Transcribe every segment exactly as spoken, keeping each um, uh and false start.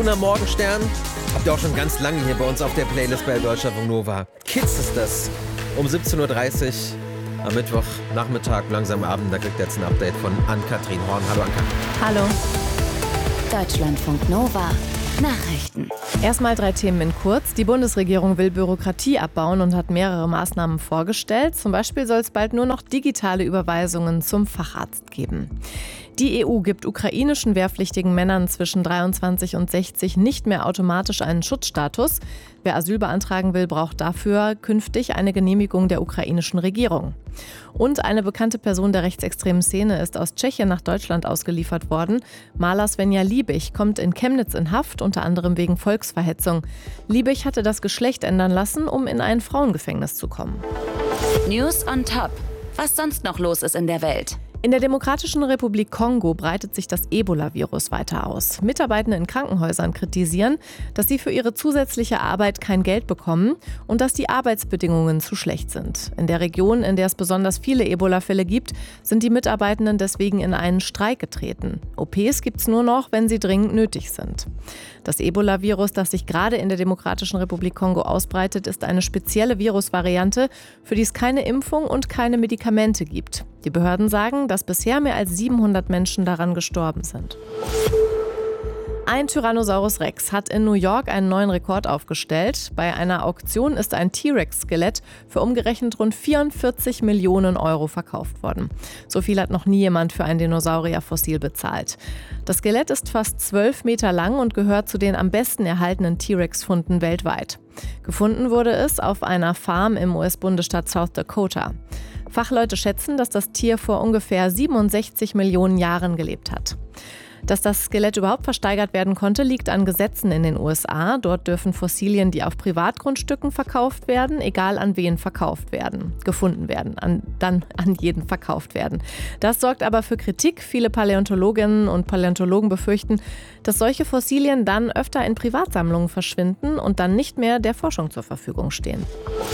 Luna Morgenstern. Habt ihr auch schon ganz lange hier bei uns auf der Playlist bei Deutschlandfunk Nova. Kids ist das. Um siebzehn Uhr dreißig am Mittwochnachmittag, langsam Abend. Da kriegt ihr jetzt ein Update von Ann-Kathrin Horn. Hallo Ann-Kathrin. Hallo. Deutschlandfunk Nova. Nachrichten. Erstmal drei Themen in kurz. Die Bundesregierung will Bürokratie abbauen und hat mehrere Maßnahmen vorgestellt. Zum Beispiel soll es bald nur noch digitale Überweisungen zum Facharzt geben. Die E U gibt ukrainischen wehrpflichtigen Männern zwischen dreiundzwanzig und sechzig nicht mehr automatisch einen Schutzstatus. Wer Asyl beantragen will, braucht dafür künftig eine Genehmigung der ukrainischen Regierung. Und eine bekannte Person der rechtsextremen Szene ist aus Tschechien nach Deutschland ausgeliefert worden. Maler Svenja Liebig kommt in Chemnitz in Haft, unter anderem wegen Volksverhetzung. Liebig hatte das Geschlecht ändern lassen, um in ein Frauengefängnis zu kommen. News on Top. Was sonst noch los ist in der Welt? In der Demokratischen Republik Kongo breitet sich das Ebola-Virus weiter aus. Mitarbeitende in Krankenhäusern kritisieren, dass sie für ihre zusätzliche Arbeit kein Geld bekommen und dass die Arbeitsbedingungen zu schlecht sind. In der Region, in der es besonders viele Ebola-Fälle gibt, sind die Mitarbeitenden deswegen in einen Streik getreten. O Ps gibt es nur noch, wenn sie dringend nötig sind. Das Ebola-Virus, das sich gerade in der Demokratischen Republik Kongo ausbreitet, ist eine spezielle Virusvariante, für die es keine Impfung und keine Medikamente gibt. Die Behörden sagen, dass bisher mehr als siebenhundert Menschen daran gestorben sind. Ein Tyrannosaurus Rex hat in New York einen neuen Rekord aufgestellt. Bei einer Auktion ist ein T-Rex-Skelett für umgerechnet rund vierundvierzig Millionen Euro verkauft worden. So viel hat noch nie jemand für ein Dinosaurierfossil bezahlt. Das Skelett ist fast zwölf Meter lang und gehört zu den am besten erhaltenen T-Rex-Funden weltweit. Gefunden wurde es auf einer Farm im U S-Bundesstaat South Dakota. Fachleute schätzen, dass das Tier vor ungefähr siebenundsechzig Millionen Jahren gelebt hat. Dass das Skelett überhaupt versteigert werden konnte, liegt an Gesetzen in den U S A. Dort dürfen Fossilien, die auf Privatgrundstücken verkauft werden, egal an wen verkauft werden, gefunden werden, an, dann an jeden verkauft werden. Das sorgt aber für Kritik. Viele Paläontologinnen und Paläontologen befürchten, dass solche Fossilien dann öfter in Privatsammlungen verschwinden und dann nicht mehr der Forschung zur Verfügung stehen.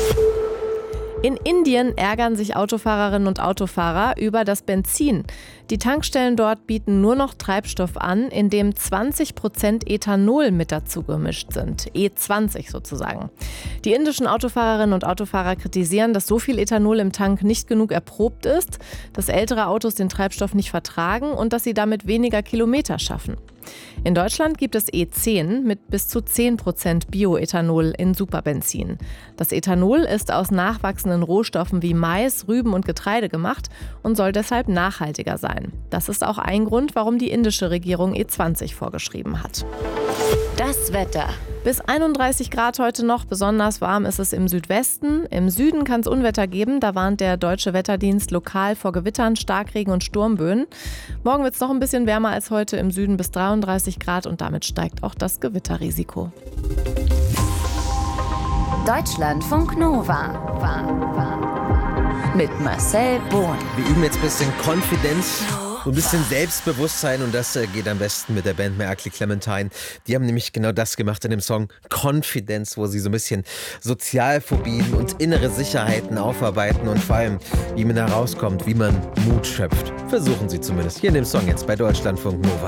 In Indien ärgern sich Autofahrerinnen und Autofahrer über das Benzin. Die Tankstellen dort bieten nur noch Treibstoff an, in dem zwanzig Prozent Ethanol mit dazu gemischt sind. E zwanzig sozusagen. Die indischen Autofahrerinnen und Autofahrer kritisieren, dass so viel Ethanol im Tank nicht genug erprobt ist, dass ältere Autos den Treibstoff nicht vertragen und dass sie damit weniger Kilometer schaffen. In Deutschland gibt es E zehn mit bis zu zehn Prozent Bioethanol in Superbenzin. Das Ethanol ist aus nachwachsenden Rohstoffen wie Mais, Rüben und Getreide gemacht und soll deshalb nachhaltiger sein. Das ist auch ein Grund, warum die indische Regierung E zwanzig vorgeschrieben hat. Das Wetter. Bis einunddreißig Grad heute noch, besonders warm ist es im Südwesten. Im Süden kann es Unwetter geben, da warnt der Deutsche Wetterdienst lokal vor Gewittern, Starkregen und Sturmböen. Morgen wird es noch ein bisschen wärmer als heute, im Süden bis dreiunddreißig Grad und damit steigt auch das Gewitterrisiko. Deutschlandfunk Nova. Mit Marcel Bohn. Wir üben jetzt ein bisschen Konfidenz. So ein bisschen Selbstbewusstsein und das äh, geht am besten mit der Band Merkley Clementine. Die haben nämlich genau das gemacht in dem Song Confidence, wo sie so ein bisschen Sozialphobien und innere Sicherheiten aufarbeiten und vor allem, wie man da rauskommt, wie man Mut schöpft. Versuchen sie zumindest hier in dem Song jetzt bei Deutschlandfunk Nova.